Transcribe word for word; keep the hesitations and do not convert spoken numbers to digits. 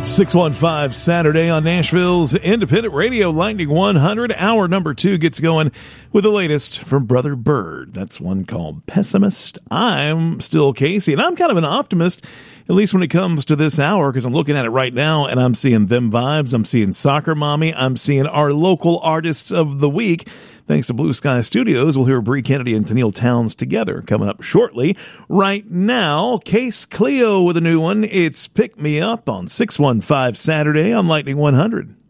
six one five Saturday on Nashville's Independent Radio, Lightning one hundred. Hour number two gets going with the latest from Brother Bird. That's one called Pessimist. I'm still Casey, and I'm kind of an optimist, at least when it comes to this hour, because I'm looking at it right now, and I'm seeing Them Vibes, I'm seeing Soccer Mommy, I'm seeing our local artists of the week. Thanks to Blue Sky Studios, we'll hear Bree Kennedy and Tennille Towns together coming up shortly. Right now, Case Cleo with a new one. It's Pick Me Up on six one five Saturday on Lightning one hundred.